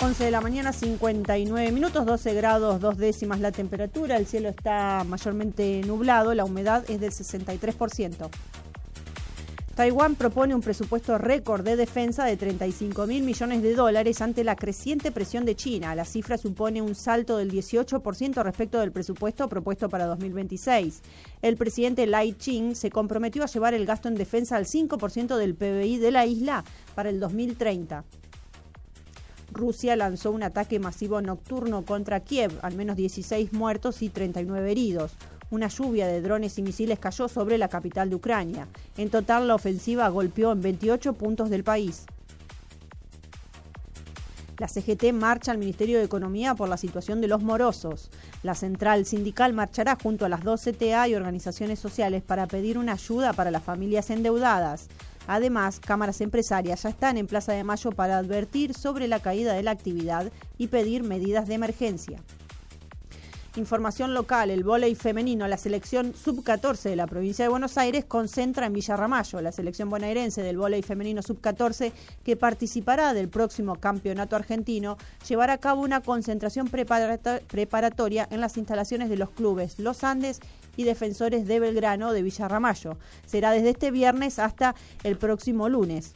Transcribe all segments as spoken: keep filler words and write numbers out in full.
once de la mañana, cincuenta y nueve minutos, doce grados, dos décimas la temperatura, el cielo está mayormente nublado, la humedad es del sesenta y tres por ciento. Taiwán propone un presupuesto récord de defensa de treinta y cinco mil millones de dólares ante la creciente presión de China. La cifra supone un salto del dieciocho por ciento respecto del presupuesto propuesto para dos mil veintiséis. El presidente Lai Ching se comprometió a llevar el gasto en defensa al cinco por ciento del P B I de la isla para el dos mil treinta. Rusia lanzó un ataque masivo nocturno contra Kiev, al menos dieciséis muertos y treinta y nueve heridos. Una lluvia de drones y misiles cayó sobre la capital de Ucrania. En total, la ofensiva golpeó en veintiocho puntos del país. La C G T marcha al Ministerio de Economía por la situación de los morosos. La central sindical marchará junto a las dos C T A y organizaciones sociales para pedir una ayuda para las familias endeudadas. Además, cámaras empresarias ya están en Plaza de Mayo para advertir sobre la caída de la actividad y pedir medidas de emergencia. Información local, el vóley femenino, la selección sub catorce de la provincia de Buenos Aires concentra en Villa Ramallo. La selección bonaerense del vóley femenino sub catorce, que participará del próximo campeonato argentino, llevará a cabo una concentración preparatoria en las instalaciones de los clubes Los Andes y Defensores de Belgrano de Villa Ramallo. Será desde este viernes hasta el próximo lunes.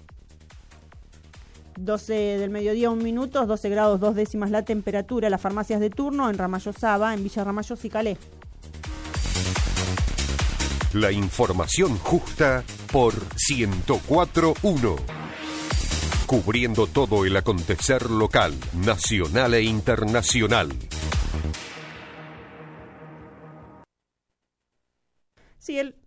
doce del mediodía, un minuto, doce grados, dos décimas la temperatura. Las farmacias de turno en Ramallo Saba, en Villa Ramallo Cicalé. La información justa por ciento cuatro punto uno. Cubriendo todo el acontecer local, nacional e internacional. Sí, el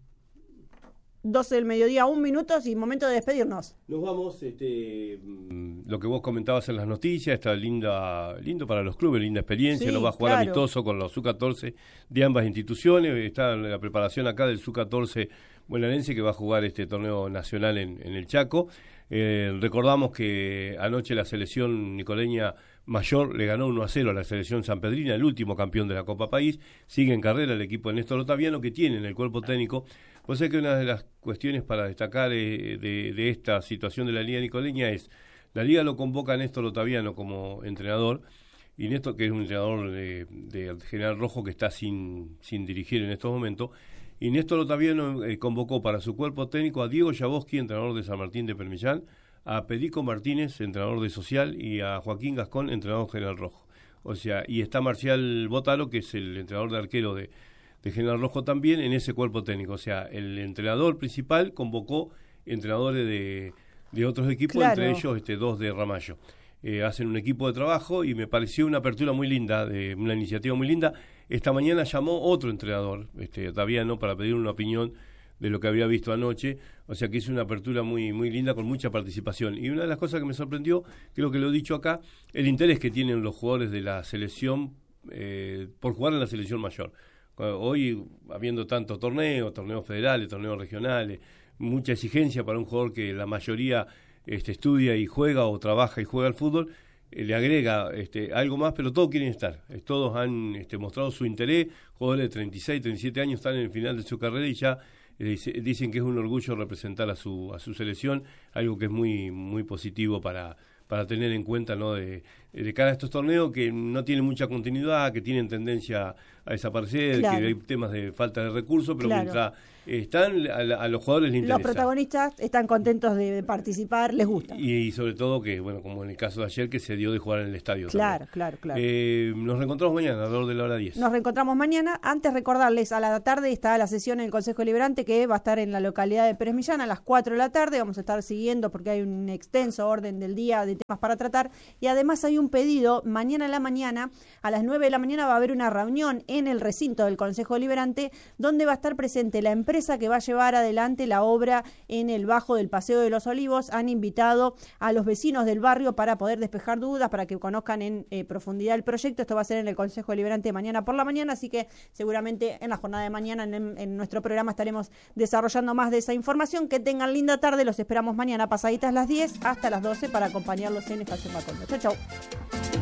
doce del mediodía, un minuto y momento de despedirnos. Nos vamos, este, lo que vos comentabas en las noticias, está linda, lindo para los clubes, linda experiencia, Sí, nos va a jugar claro. amistoso con los sub catorce de ambas instituciones, está en la preparación acá del sub catorce bonaerense que va a jugar este torneo nacional en, en el Chaco. Eh, recordamos que anoche la selección nicoleña mayor le ganó uno a cero a la selección sanpedrina, el último campeón de la Copa País. Sigue en carrera el equipo de Néstor Otaviano, que tiene en el cuerpo técnico. Pues es que una de las cuestiones para destacar eh, de, de esta situación de la Liga Nicoleña es, la Liga lo convoca a Néstor Otaviano como entrenador, y Néstor, que es un entrenador de, de General Rojo que está sin, sin dirigir en estos momentos, y Néstor Otaviano eh, convocó para su cuerpo técnico a Diego Jaboski, entrenador de San Martín de Permillán, a Perico Martínez, entrenador de Social, y a Joaquín Gascón, entrenador General Rojo. O sea, y está Marcial Botalo, que es el entrenador de arquero de, de General Rojo también, en ese cuerpo técnico. O sea, el entrenador principal convocó entrenadores de, de otros equipos, Claro. entre ellos este, dos de Ramallo. Eh, hacen un equipo de trabajo y me pareció una apertura muy linda, de una iniciativa muy linda. Esta mañana llamó otro entrenador, este, Otaviano, para pedir una opinión de lo que había visto anoche, o sea que hizo una apertura muy muy linda con mucha participación. Y una de las cosas que me sorprendió, creo que lo he dicho acá, el interés que tienen los jugadores de la selección eh, por jugar en la selección mayor. Hoy, habiendo tantos torneos, torneos federales, torneos regionales, mucha exigencia para un jugador que la mayoría este, estudia y juega o trabaja y juega al fútbol, eh, le agrega este, algo más, pero todos quieren estar. Eh, todos han este, mostrado su interés, jugadores de treinta y seis, treinta y siete años están en el final de su carrera y ya eh, dicen que es un orgullo representar a su a su selección, algo que es muy muy positivo para para tener en cuenta, ¿no? de, de cara a estos torneos que no tienen mucha continuidad, que tienen tendencia a desaparecer, Claro. que hay temas de falta de recursos, pero Claro. mientras están, a, a los jugadores les interesa. Los protagonistas están contentos de, de participar, les gusta. Y, y sobre todo que, bueno, como en el caso de ayer, que se dio de jugar en el estadio. Claro, también. claro, claro. Eh, nos reencontramos mañana, alrededor de la hora diez. Nos reencontramos mañana. Antes recordarles, a la tarde está la sesión en el Consejo Deliberante que va a estar en la localidad de Pérez Millán a las cuatro de la tarde. Vamos a estar siguiendo porque hay un extenso orden del día de temas para tratar. Y además hay un pedido, mañana en la mañana, a las nueve de la mañana va a haber una reunión en el recinto del Consejo Deliberante donde va a estar presente la empresa que va a llevar adelante la obra en el Bajo del Paseo de los Olivos. Han invitado a los vecinos del barrio para poder despejar dudas, para que conozcan en eh, profundidad el proyecto. Esto va a ser en el Consejo Deliberante mañana por la mañana, así que seguramente en la jornada de mañana en, en nuestro programa estaremos desarrollando más de esa información. Que tengan linda tarde, los esperamos mañana pasaditas las diez hasta las doce para acompañarlos en Estación Macondo. Chau, chau.